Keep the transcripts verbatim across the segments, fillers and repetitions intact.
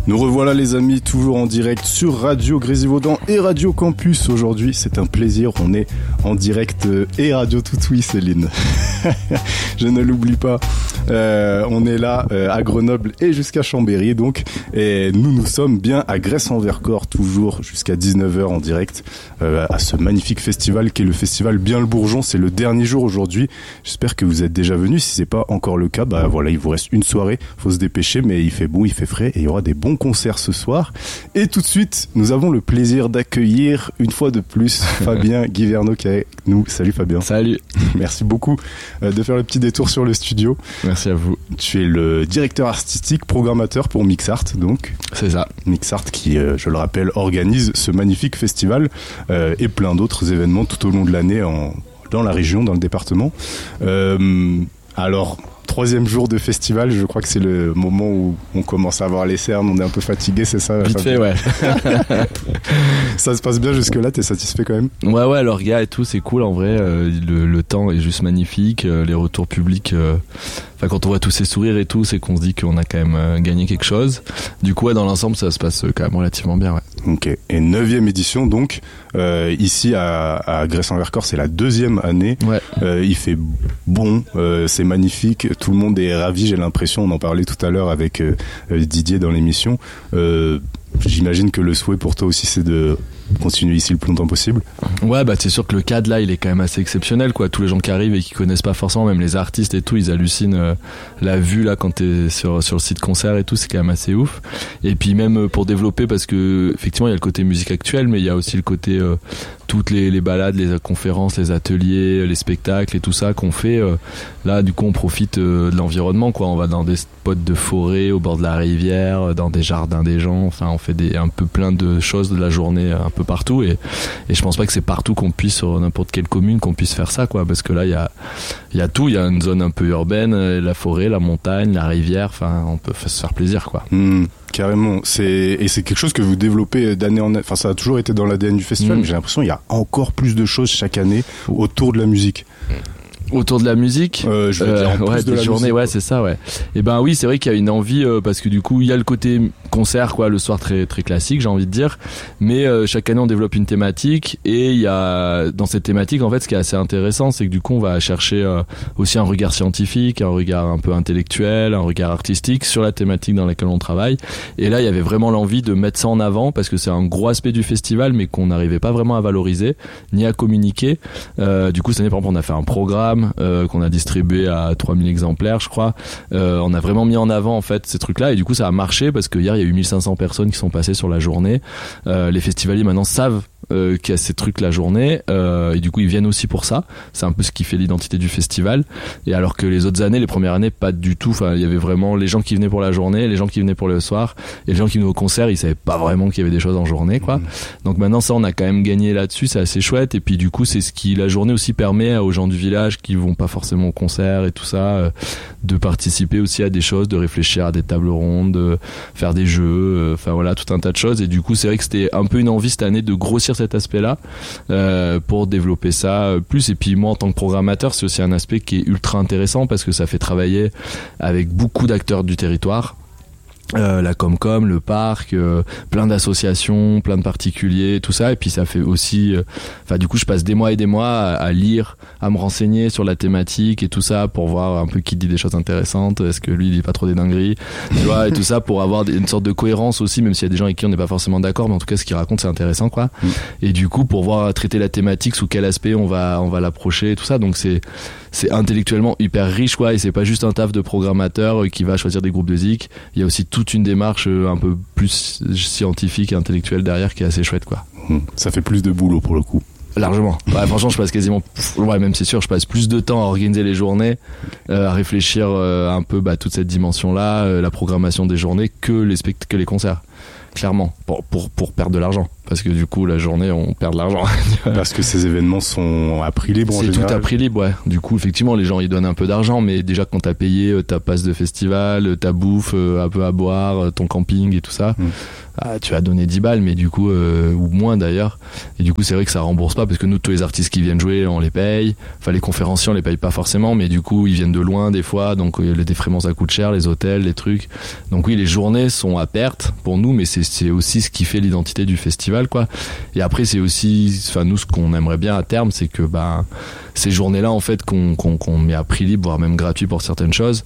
Nous revoilà les amis, toujours en direct sur Radio Grésivaudan et Radio Campus. Aujourd'hui, c'est un plaisir, on est en direct et Radio Toutoui, Céline. Je ne l'oublie pas. Euh, on est là euh, à Grenoble et jusqu'à Chambéry, donc. Et nous, nous sommes bien à Gresse-en-Vercors, toujours jusqu'à dix-neuf heures en direct, euh, à ce magnifique festival qui est le festival Bien le Bourgeon. C'est le dernier jour aujourd'hui. J'espère que vous êtes déjà venus. Si c'est pas encore le cas, bah voilà, il vous reste une soirée. Faut se dépêcher, mais il fait beau, il fait frais et il y aura des bons concerts ce soir. Et tout de suite, nous avons le plaisir d'accueillir une fois de plus Fabien Guiverneau qui est avec nous. Salut Fabien. Salut. Merci beaucoup de faire le petit détour sur le studio. Merci à vous. Tu es le directeur artistique, programmateur pour Mixart, donc. C'est ça. Mixart qui, euh, je le rappelle, organise ce magnifique festival euh, et plein d'autres événements tout au long de l'année en, dans la région, dans le département. Euh, alors... Troisième jour de festival, je crois que c'est le moment où on commence à avoir les cernes, on est un peu fatigué, c'est ça? Vite fait, ouais. Ça se passe bien jusque-là, t'es satisfait quand même? Ouais, ouais, l'orga et tout, c'est cool en vrai. Euh, le, le temps est juste magnifique, euh, les retours publics. Euh, enfin, quand on voit tous ces sourires et tout, c'est qu'on se dit qu'on a quand même euh, gagné quelque chose. Du coup, ouais, dans l'ensemble, ça se passe quand même relativement bien, ouais. Ok. Et neuvième édition, donc, euh, ici à, à Gresse-en-Vercors, c'est la deuxième année. Ouais. Euh, il fait bon, euh, c'est magnifique. Tout le monde est ravi, j'ai l'impression. On en parlait tout à l'heure avec euh, Didier dans l'émission. Euh, j'imagine que le souhait pour toi aussi, c'est de continuer ici le plus longtemps possible. Ouais, bah c'est sûr que le cadre là, il est quand même assez exceptionnel, quoi. Tous les gens qui arrivent et qui connaissent pas forcément, même les artistes et tout, ils hallucinent. Euh, la vue là, quand t'es sur sur le site concert et tout, c'est quand même assez ouf. Et puis même pour développer, parce que effectivement, il y a le côté musique actuelle, mais il y a aussi le côté euh, toutes les les balades, les conférences, les ateliers, les spectacles et tout ça qu'on fait. Euh, là, du coup, on profite euh, de l'environnement, quoi. On va dans des spots de forêt, au bord de la rivière, dans des jardins des gens. Enfin, on fait des un peu plein de choses de la journée, un peu partout, et, et je pense pas que c'est partout qu'on puisse, sur n'importe quelle commune, qu'on puisse faire ça, quoi, parce que là il y a, y a tout, il y a une zone un peu urbaine, la forêt, la montagne, la rivière, enfin on peut se faire plaisir, quoi. Mmh, carrément, c'est, et c'est quelque chose que vous développez d'année en année, enfin ça a toujours été dans l'A D N du festival, mmh. mais j'ai l'impression qu'il y a encore plus de choses chaque année autour de la musique. Autour de la musique, euh, je veux dire, en euh, plus ouais, de des la journées, musique, ouais, c'est ça, ouais. Et ben oui, c'est vrai qu'il y a une envie euh, parce que du coup, il y a le côté concert, quoi, le soir très très classique, j'ai envie de dire. Mais euh, chaque année, on développe une thématique et il y a dans cette thématique, en fait, ce qui est assez intéressant, c'est que du coup, on va chercher euh, aussi un regard scientifique, un regard un peu intellectuel, un regard artistique sur la thématique dans laquelle on travaille. Et là, il y avait vraiment l'envie de mettre ça en avant parce que c'est un gros aspect du festival, mais qu'on n'arrivait pas vraiment à valoriser ni à communiquer. Euh, du coup, cette année, par exemple, on a fait un programme euh, qu'on a distribué à trois mille exemplaires, je crois. Euh, on a vraiment mis en avant en fait ces trucs-là et du coup ça a marché parce que hier il y a eu mille cinq cents personnes qui sont passées sur la journée. Euh, les festivaliers maintenant savent euh, qu'il y a ces trucs la journée euh, et du coup ils viennent aussi pour ça. C'est un peu ce qui fait l'identité du festival. Et alors que les autres années, les premières années, pas du tout. Enfin, il y avait vraiment les gens qui venaient pour la journée, les gens qui venaient pour le soir et les gens qui venaient au concert, ils savaient pas vraiment qu'il y avait des choses en journée, quoi. Mmh. Donc maintenant ça, on a quand même gagné là-dessus, c'est assez chouette. Et puis du coup, c'est ce qui la journée aussi permet aux gens du village qui vont pas forcément au concert et tout ça, euh, de participer aussi à des choses, de réfléchir à des tables rondes, de faire des jeux, enfin euh, voilà, tout un tas de choses. Et du coup, c'est vrai que c'était un peu une envie cette année de grossir cet aspect-là euh, pour développer ça plus. Et puis moi, en tant que programmateur, c'est aussi un aspect qui est ultra intéressant parce que ça fait travailler avec beaucoup d'acteurs du territoire. Euh, la Comcom, le parc, euh, plein d'associations, plein de particuliers, tout ça. Et puis ça fait aussi, enfin euh, du coup je passe des mois et des mois à, à lire, à me renseigner sur la thématique et tout ça pour voir un peu qui dit des choses intéressantes, est-ce que lui il dit pas trop des dingueries, tu vois, et tout ça pour avoir une sorte de cohérence aussi, même s'il y a des gens avec qui on n'est pas forcément d'accord, mais en tout cas ce qu'il raconte c'est intéressant, quoi. Mm. Et du coup pour voir traiter la thématique, sous quel aspect on va on va l'approcher et tout ça, donc c'est c'est intellectuellement hyper riche, quoi, et c'est pas juste un taf de programmateur qui va choisir des groupes de zik, il y a aussi toute une démarche un peu plus scientifique et intellectuelle derrière qui est assez chouette, quoi. Ça fait plus de boulot pour le coup. Largement. Ouais, franchement, je passe quasiment, ouais, même c'est sûr, je passe plus de temps à organiser les journées, euh, à réfléchir euh, un peu bah, toute cette dimension-là, euh, la programmation des journées, que les spect- que les concerts. clairement, pour, pour, pour perdre de l'argent. Parce que du coup, la journée, on perd de l'argent. Parce que ces événements sont à prix libre en C'est général. tout à prix libre, ouais. Du coup, effectivement, les gens, ils donnent un peu d'argent, mais déjà, quand t'as payé ta passe de festival, ta bouffe, un peu à boire, ton camping et tout ça, mmh. ah, tu as donné dix balles, mais du coup, euh, ou moins d'ailleurs. Et du coup, c'est vrai que ça rembourse pas, parce que nous, tous les artistes qui viennent jouer, on les paye. Enfin, les conférenciers, on les paye pas forcément, mais du coup, ils viennent de loin, des fois, donc les défraiements, ça coûte cher, les hôtels, les trucs. Donc oui, les journées sont à perte pour nous, mais c'est, c'est aussi ce qui fait l'identité du festival, quoi. Et après, c'est aussi, enfin, nous, ce qu'on aimerait bien à terme, c'est que, bah, ces journées-là, en fait, qu'on, qu'on, qu'on met à prix libre, voire même gratuit pour certaines choses,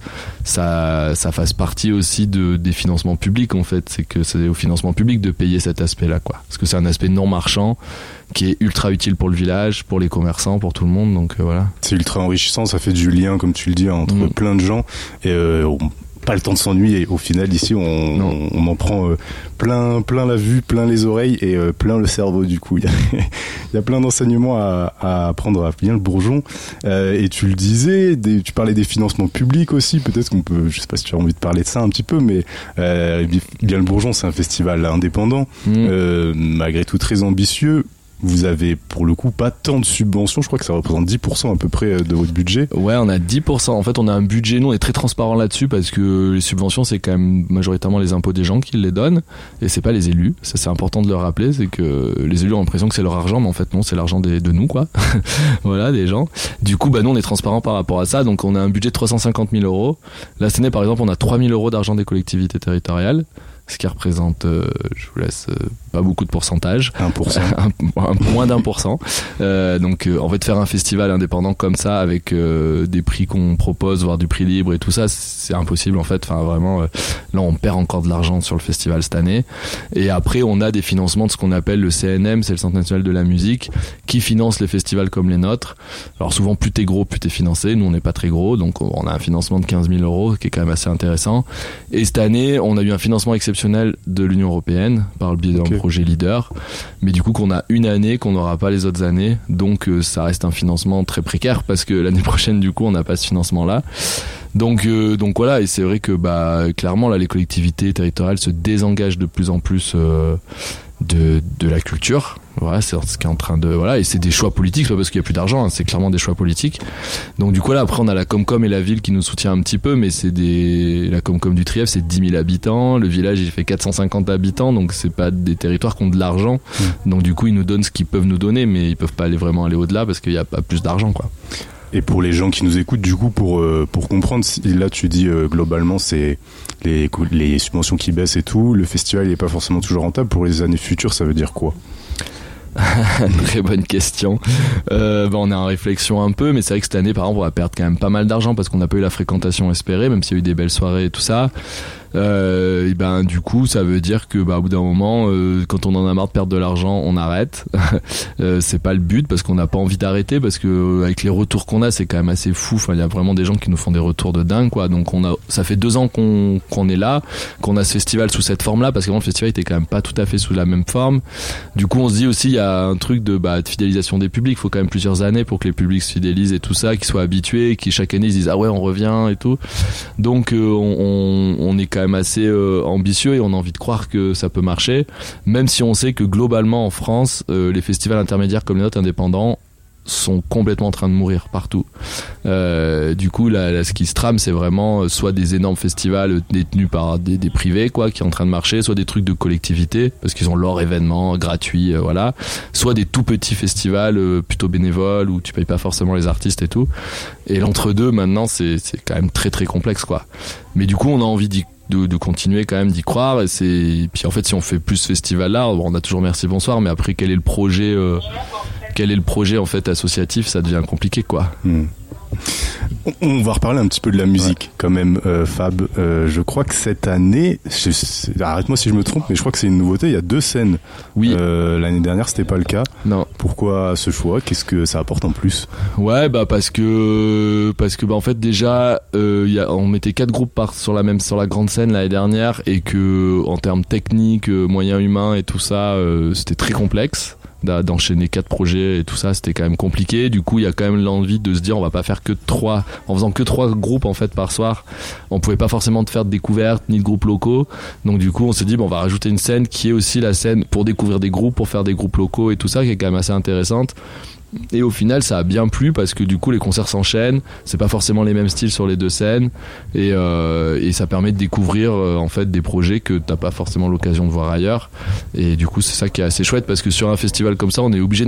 ça, ça fasse partie aussi de, des financements publics, en fait. C'est que c'est au financement public de payer cet aspect-là, quoi. Parce que c'est un aspect non marchand qui est ultra utile pour le village, pour les commerçants, pour tout le monde, donc euh, voilà. C'est ultra enrichissant, ça fait du lien, comme tu le dis, entre mmh. plein de gens, et euh, on pas le temps de s'ennuyer. Au final, ici, on, on, on en prend euh, plein, plein la vue, plein les oreilles et euh, plein le cerveau. Du coup, il y a, il y a plein d'enseignements à, à apprendre à bien le bourgeon. Euh, et tu le disais, des, tu parlais des financements publics aussi. Peut-être qu'on peut, je sais pas si tu as envie de parler de ça un petit peu, mais euh, bien le bourgeon, c'est un festival indépendant, mmh. euh, malgré tout très ambitieux. Vous avez pour le coup pas tant de subventions, je crois que ça représente dix pour cent à peu près de votre budget. Ouais, on a dix pour cent. En fait, on a un budget, nous on est très transparent là-dessus parce que les subventions c'est quand même majoritairement les impôts des gens qui les donnent et c'est pas les élus. Ça c'est important de le rappeler, c'est que les élus ont l'impression que c'est leur argent, mais en fait non, c'est l'argent des, de nous quoi. Voilà, des gens. Du coup, bah nous on est transparent par rapport à ça, donc on a un budget de trois cent cinquante mille euros. Là, cette année par exemple, on a trois mille euros d'argent des collectivités territoriales. Ce qui représente, euh, je vous laisse, euh, pas beaucoup de pourcentage. un pour cent. un, un, moins d'un pour cent. Euh, donc, euh, en fait, faire un festival indépendant comme ça, avec euh, des prix qu'on propose, voire du prix libre et tout ça, c'est impossible, en fait. Enfin, vraiment, euh, là, on perd encore de l'argent sur le festival cette année. Et après, on a des financements de ce qu'on appelle le C N M, c'est le Centre national de la musique, qui finance les festivals comme les nôtres. Alors, souvent, plus t'es gros, plus t'es financé. Nous, on n'est pas très gros, donc on a un financement de quinze mille euros, qui est quand même assez intéressant. Et cette année, on a eu un financement exceptionnel de l'Union européenne par le biais d'un okay. projet leader, mais du coup qu'on a une année qu'on n'aura pas les autres années, donc euh, ça reste un financement très précaire parce que l'année prochaine du coup on n'a pas ce financement là, donc euh, donc voilà. Et c'est vrai que bah clairement là les collectivités territoriales se désengagent de plus en plus euh, de de la culture. Voilà, c'est ce qui est en train de voilà, et c'est des choix politiques, c'est pas parce qu'il y a plus d'argent, hein, c'est clairement des choix politiques. Donc du coup là après on a la Comcom et la ville qui nous soutient un petit peu, mais c'est des la Comcom du Trièves c'est dix mille habitants, le village il fait quatre cent cinquante habitants, donc c'est pas des territoires qui ont de l'argent. Mmh. Donc du coup ils nous donnent ce qu'ils peuvent nous donner, mais ils peuvent pas aller vraiment aller au-delà parce qu'il y a pas plus d'argent quoi. Et pour les gens qui nous écoutent, du coup, pour euh, pour comprendre, là tu dis euh, globalement c'est les les subventions qui baissent et tout, le festival il est pas forcément toujours rentable. Pour les années futures, ça veut dire quoi? Très bonne question. Euh, bah on est en réflexion un peu, mais c'est vrai que cette année, par exemple, on va perdre quand même pas mal d'argent parce qu'on n'a pas eu la fréquentation espérée, même s'il y a eu des belles soirées et tout ça. Euh, et ben du coup, ça veut dire que bah au bout d'un moment, euh, quand on en a marre de perdre de l'argent, on arrête. euh, c'est pas le but parce qu'on n'a pas envie d'arrêter, parce que euh, avec les retours qu'on a, c'est quand même assez fou. Enfin, il y a vraiment des gens qui nous font des retours de dingue, quoi. Donc on a, ça fait deux ans qu'on qu'on est là, qu'on a ce festival sous cette forme-là, parce qu'avant le festival était quand même pas tout à fait sous la même forme. Du coup, on se dit aussi il y a un truc de bah de fidélisation des publics. Il faut quand même plusieurs années pour que les publics se fidélisent et tout ça, qu'ils soient habitués, qu'ils chaque année ils se disent ah ouais on revient et tout. Donc euh, on, on est quand même assez euh, ambitieux et on a envie de croire que ça peut marcher, même si on sait que globalement en France euh, les festivals intermédiaires comme les nôtres indépendants sont complètement en train de mourir partout. Euh, du coup, là, là, ce qui se trame, c'est vraiment soit des énormes festivals détenus par des, des privés, quoi, qui sont en train de marcher, soit des trucs de collectivité, parce qu'ils ont leur événement gratuit, euh, voilà, soit des tout petits festivals euh, plutôt bénévoles où tu payes pas forcément les artistes et tout. Et l'entre-deux, maintenant, c'est, c'est quand même très très complexe, quoi. Mais du coup, on a envie d'y De, de continuer quand même d'y croire, et c'est et puis en fait si on fait plus ce festival là, bon, on a toujours merci bonsoir, mais après quel est le projet euh, quel est le projet en fait associatif, ça devient compliqué quoi. Mmh. On va reparler un petit peu de la musique ouais. quand même, euh, Fab. Euh, je crois que cette année, je, arrête-moi si je me trompe, mais je crois que c'est une nouveauté. Il y a deux scènes. Oui. Euh, l'année dernière, c'était pas le cas. Non. Pourquoi ce choix? Qu'est-ce que ça apporte en plus? Ouais, bah parce que parce que bah en fait déjà, euh, y a, on mettait quatre groupes par sur la même sur la grande scène l'année dernière, et que en termes techniques, moyens humains et tout ça, euh, c'était très complexe. d'enchaîner quatre projets et tout ça, c'était quand même compliqué. Du coup, il y a quand même l'envie de se dire on va pas faire que trois, en faisant que trois groupes en fait par soir, on pouvait pas forcément faire de découvertes ni de groupes locaux. Donc du coup, on s'est dit bon, on va rajouter une scène qui est aussi la scène pour découvrir des groupes, pour faire des groupes locaux et tout ça, qui est quand même assez intéressante. Et au final, ça a bien plu parce que du coup, les concerts s'enchaînent. C'est pas forcément les mêmes styles sur les deux scènes, et, euh, et ça permet de découvrir euh, en fait des projets que t'as pas forcément l'occasion de voir ailleurs. Et du coup, c'est ça qui est assez chouette parce que sur un festival comme ça, on est obligé